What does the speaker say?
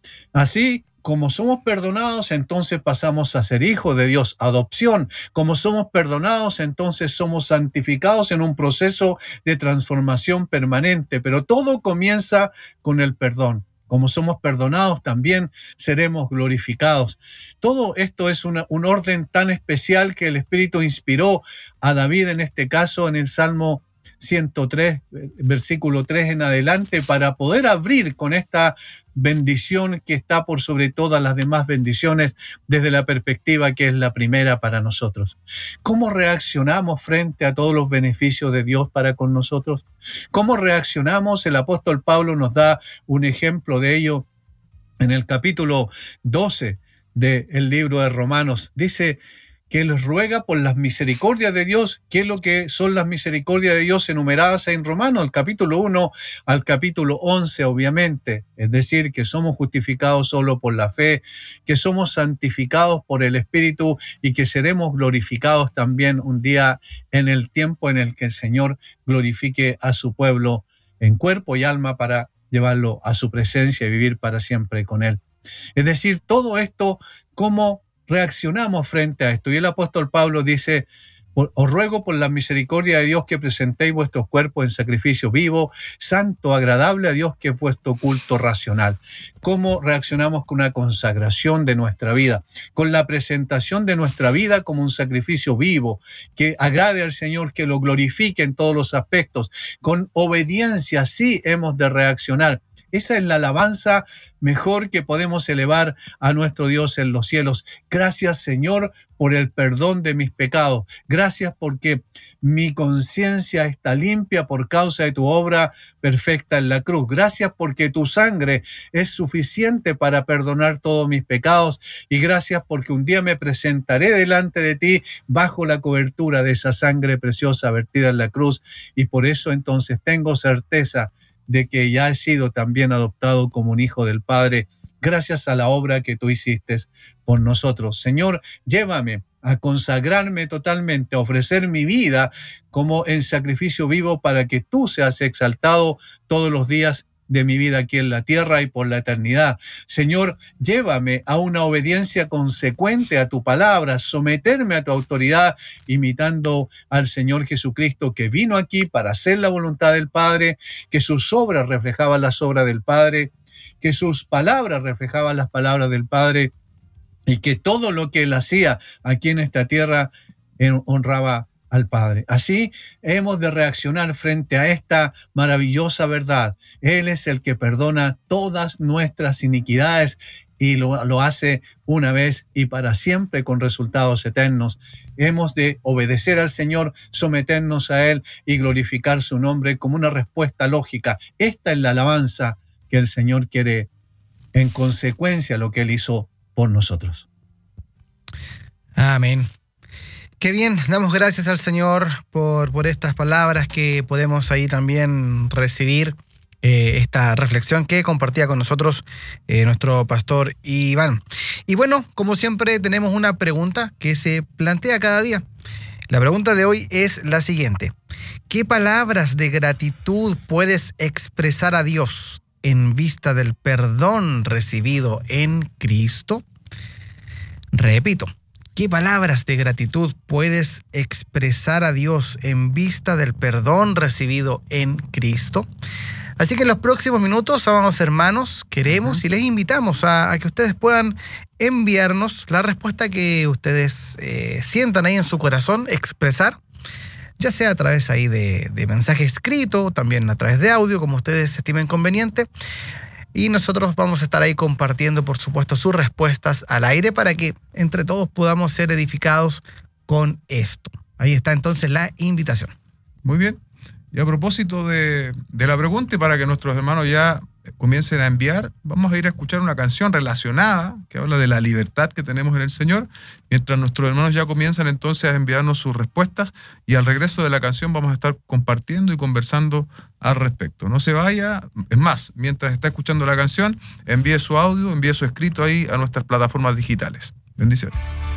Así como somos perdonados, entonces pasamos a ser hijos de Dios, adopción. Como somos perdonados, entonces somos santificados en un proceso de transformación permanente. Pero todo comienza con el perdón. Como somos perdonados, también seremos glorificados. Todo esto es un orden tan especial que el Espíritu inspiró a David, en este caso, en el Salmo 103, versículo 3 en adelante, para poder abrir con esta bendición que está por sobre todas las demás bendiciones desde la perspectiva que es la primera para nosotros. ¿Cómo reaccionamos frente a todos los beneficios de Dios para con nosotros? ¿Cómo reaccionamos? El apóstol Pablo nos da un ejemplo de ello en el capítulo 12 del libro de Romanos. Dice que les ruega por las misericordias de Dios. ¿Qué es lo que son las misericordias de Dios enumeradas en Romanos? El capítulo 1 al capítulo 11, obviamente. Es decir, que somos justificados solo por la fe, que somos santificados por el Espíritu y que seremos glorificados también un día en el tiempo en el que el Señor glorifique a su pueblo en cuerpo y alma para llevarlo a su presencia y vivir para siempre con Él. Es decir, todo esto, ¿cómo reaccionamos frente a esto? Y el apóstol Pablo dice: os ruego por la misericordia de Dios que presentéis vuestros cuerpos en sacrificio vivo, santo, agradable a Dios, que es vuestro culto racional. ¿Cómo reaccionamos con una consagración de nuestra vida? Con la presentación de nuestra vida como un sacrificio vivo, que agrade al Señor, que lo glorifique en todos los aspectos. Con obediencia, sí hemos de reaccionar. Esa es la alabanza mejor que podemos elevar a nuestro Dios en los cielos. Gracias, Señor, por el perdón de mis pecados. Gracias porque mi conciencia está limpia por causa de tu obra perfecta en la cruz. Gracias porque tu sangre es suficiente para perdonar todos mis pecados. Y gracias porque un día me presentaré delante de ti bajo la cobertura de esa sangre preciosa vertida en la cruz. Y por eso entonces tengo certeza de que ya he sido también adoptado como un hijo del Padre, gracias a la obra que tú hiciste por nosotros. Señor, llévame a consagrarme totalmente, a ofrecer mi vida como en sacrificio vivo para que tú seas exaltado todos los días de mi vida aquí en la tierra y por la eternidad. Señor, llévame a una obediencia consecuente a tu palabra, someterme a tu autoridad, imitando al Señor Jesucristo, que vino aquí para hacer la voluntad del Padre, que sus obras reflejaban las obras del Padre, que sus palabras reflejaban las palabras del Padre, y que todo lo que él hacía aquí en esta tierra honraba al Padre. Así hemos de reaccionar frente a esta maravillosa verdad. Él es el que perdona todas nuestras iniquidades y lo hace una vez y para siempre con resultados eternos. Hemos de obedecer al Señor, someternos a Él y glorificar su nombre como una respuesta lógica. Esta es la alabanza que el Señor quiere en consecuencia a lo que Él hizo por nosotros. Amén. Qué bien, damos gracias al Señor por estas palabras que podemos ahí también recibir, esta reflexión que compartía con nosotros nuestro pastor Iván. Y bueno, como siempre tenemos una pregunta que se plantea cada día. La pregunta de hoy es la siguiente: ¿qué palabras de gratitud puedes expresar a Dios en vista del perdón recibido en Cristo? Repito. ¿Qué palabras de gratitud puedes expresar a Dios en vista del perdón recibido en Cristo? Así que en los próximos minutos, amados hermanos, queremos y les invitamos a que ustedes puedan enviarnos la respuesta que ustedes sientan ahí en su corazón, expresar, ya sea a través ahí de mensaje escrito, también a través de audio, como ustedes estimen conveniente. Y nosotros vamos a estar ahí compartiendo, por supuesto, sus respuestas al aire para que entre todos podamos ser edificados con esto. Ahí está entonces la invitación. Muy bien. Y a propósito de la pregunta, y para que nuestros hermanos ya comiencen a enviar, vamos a ir a escuchar una canción relacionada que habla de la libertad que tenemos en el Señor, mientras nuestros hermanos ya comienzan entonces a enviarnos sus respuestas, y al regreso de la canción vamos a estar compartiendo y conversando al respecto. No se vaya, es más, mientras está escuchando la canción, envíe su audio, envíe su escrito ahí a nuestras plataformas digitales. Bendiciones.